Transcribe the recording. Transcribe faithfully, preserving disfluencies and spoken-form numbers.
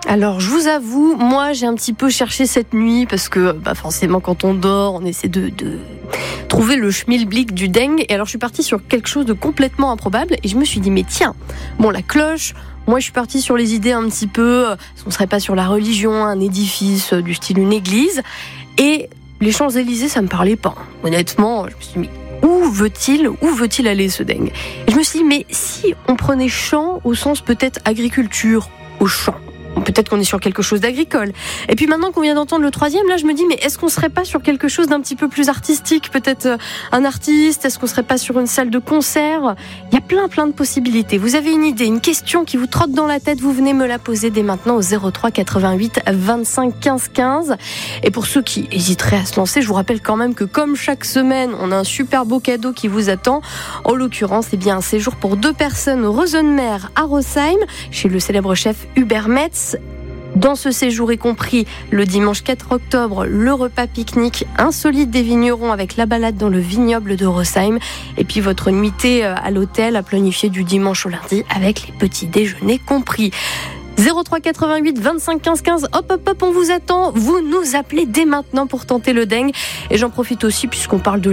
Alors, je vous avoue, moi, j'ai un petit peu cherché cette nuit parce que, bah, forcément, quand on dort, on essaie de, de trouver le schmilblick du dengue. Et alors, je suis partie sur quelque chose de complètement improbable et je me suis dit, mais tiens, bon, la cloche. Moi, je suis partie sur les idées un petit peu, on ne serait pas sur la religion, un édifice du style une église. Et les Champs-Élysées, ça me parlait pas. Honnêtement, je me suis dit, mais où veut-il, où veut-il aller ce dingue ? Et je me suis dit, mais si on prenait champ au sens peut-être agriculture, au champ, peut-être qu'on est sur quelque chose d'agricole. Et puis maintenant qu'on vient d'entendre le troisième, là je me dis, mais est-ce qu'on serait pas sur quelque chose d'un petit peu plus artistique ? Peut-être un artiste ? Est-ce qu'on serait pas sur une salle de concert ? Il y a plein plein de possibilités. Vous avez une idée, une question qui vous trotte dans la tête, vous venez me la poser dès maintenant au zéro trois quatre-vingt-huit vingt-cinq quinze quinze. Et pour ceux qui hésiteraient à se lancer, je vous rappelle quand même que comme chaque semaine, on a un super beau cadeau qui vous attend. En l'occurrence, c'est bien un séjour pour deux personnes au Rosenmer à Rosheim, chez le célèbre chef Hubert Metz. Dans ce séjour est compris le dimanche quatre octobre, le repas pique-nique insolite des vignerons avec la balade dans le vignoble de Rosheim et puis votre nuitée à l'hôtel à planifier du dimanche au lundi avec les petits déjeuners compris. zéro trois quatre-vingt-huit vingt-cinq quinze quinze, hop hop hop, on vous attend, vous nous appelez dès maintenant pour tenter le dengue. Et j'en profite aussi puisqu'on parle de